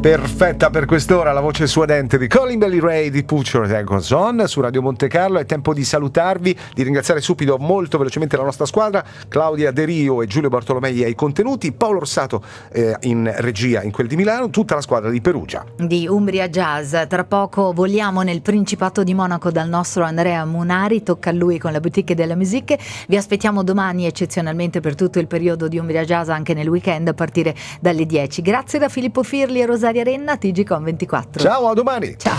Perfetta per quest'ora la voce suadente di Colin Belly Ray di Put Your Ankles On su Radio Monte Carlo. È tempo di salutarvi, di ringraziare subito molto velocemente la nostra squadra, Claudia De Rio e Giulio Bartolomei ai contenuti, Paolo Orsato in regia in quel di Milano, tutta la squadra di Perugia. Di Umbria Jazz, tra poco voliamo nel Principato di Monaco dal nostro Andrea Munari, tocca a lui con la Boutique della Musique. Vi aspettiamo domani eccezionalmente per tutto il periodo di Umbria Jazz, anche nel weekend a partire dalle 10. Grazie da Filippo Firli e Rosaria Renna, TGcom 24. Ciao, a domani. Ciao.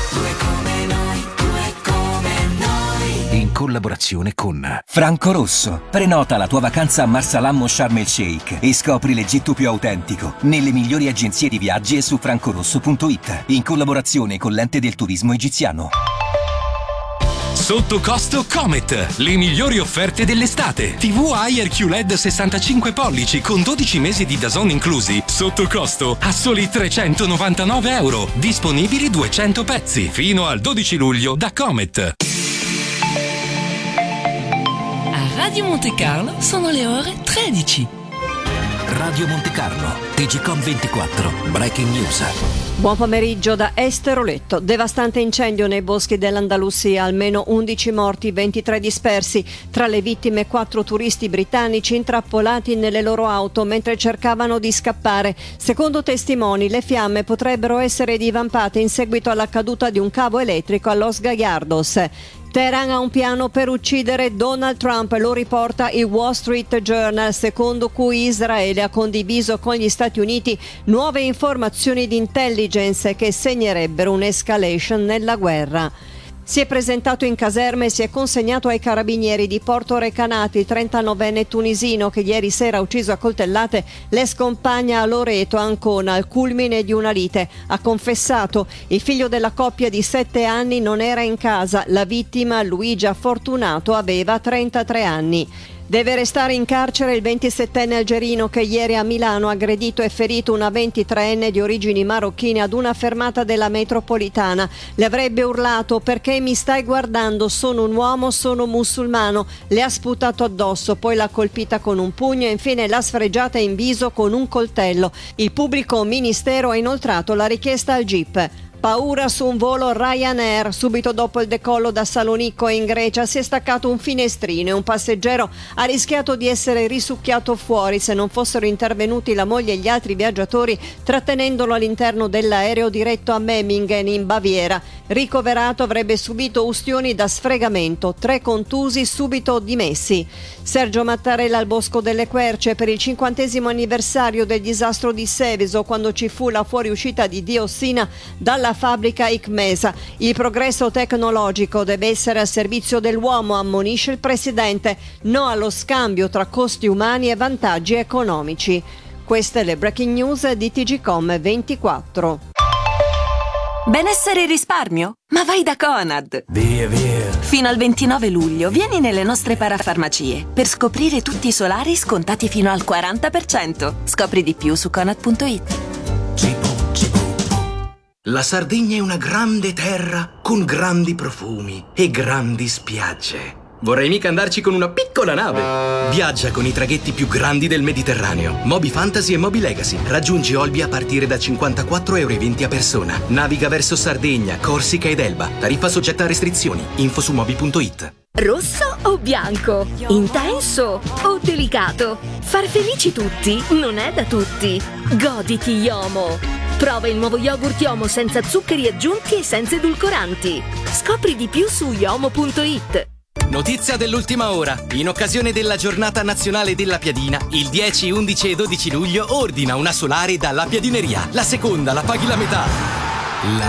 In collaborazione con Franco Rosso. Prenota la tua vacanza a Marsalam o Sharm el Sheikh e scopri l'Egitto più autentico nelle migliori agenzie di viaggi e su francorosso.it. In collaborazione con l'Ente del Turismo Egiziano. Sotto costo Comet, le migliori offerte dell'estate. TV Haier QLED 65 pollici con 12 mesi di DAZN inclusi. Sotto costo a soli €399. Disponibili 200 pezzi. Fino al 12 luglio da Comet. A Radio Monte Carlo sono le ore 13. Radio Monte Carlo, TGcom 24, Breaking News. Buon pomeriggio da Esteroletto. Devastante incendio nei boschi dell'Andalusia, almeno 11 morti, 23 dispersi. Tra le vittime 4 turisti britannici intrappolati nelle loro auto mentre cercavano di scappare. Secondo testimoni, le fiamme potrebbero essere divampate in seguito alla caduta di un cavo elettrico a Los Gallardos. Teheran ha un piano per uccidere Donald Trump, lo riporta il Wall Street Journal, secondo cui Israele ha condiviso con gli Stati Uniti nuove informazioni di intelligence che segnerebbero un'escalation nella guerra. Si è presentato in caserme e si è consegnato ai carabinieri di Porto Recanati il 39enne tunisino che ieri sera ha ucciso a coltellate l'ex compagna a Loreto, Ancona, al culmine di una lite. Ha confessato: il figlio della coppia di 7 anni non era in casa, la vittima, Luigia Fortunato, aveva 33 anni. Deve restare in carcere il 27enne algerino che ieri a Milano ha aggredito e ferito una 23enne di origini marocchine ad una fermata della metropolitana. Le avrebbe urlato: perché mi stai guardando? Sono un uomo, sono musulmano. Le ha sputato addosso, poi l'ha colpita con un pugno e infine l'ha sfregiata in viso con un coltello. Il pubblico ministero ha inoltrato la richiesta al GIP. Paura su un volo Ryanair. Subito dopo il decollo da Salonicco in Grecia si è staccato un finestrino e un passeggero ha rischiato di essere risucchiato fuori se non fossero intervenuti la moglie e gli altri viaggiatori trattenendolo all'interno dell'aereo diretto a Memmingen in Baviera. Ricoverato, avrebbe subito ustioni da sfregamento, 3 contusi subito dimessi. Sergio Mattarella al Bosco delle Querce per il 50° anniversario del disastro di Seveso, quando ci fu la fuoriuscita di diossina dalla fabbrica Icmesa. Il progresso tecnologico deve essere al servizio dell'uomo, ammonisce il presidente. No allo scambio tra costi umani e vantaggi economici. Queste le breaking news di TGcom 24. Benessere e risparmio? Ma vai da Conad! Via, via! Fino al 29 luglio vieni nelle nostre parafarmacie per scoprire tutti i solari scontati fino al 40%. Scopri di più su Conad.it. La Sardegna è una grande terra con grandi profumi e grandi spiagge. Vorrei mica andarci con una piccola nave. Viaggia con i traghetti più grandi del Mediterraneo. Moby Fantasy e Moby Legacy. Raggiungi Olbia a partire da €54,20 a persona. Naviga verso Sardegna, Corsica ed Elba. Tariffa soggetta a restrizioni. Info su moby.it. Rosso o bianco? Intenso o delicato? Far felici tutti non è da tutti. Goditi Yomo. Prova il nuovo yogurt Yomo senza zuccheri aggiunti e senza edulcoranti. Scopri di più su yomo.it. Notizia dell'ultima ora. In occasione della giornata nazionale della piadina, il 10, 11 e 12 luglio ordina una solare dalla Piadineria. La seconda la paghi la metà. La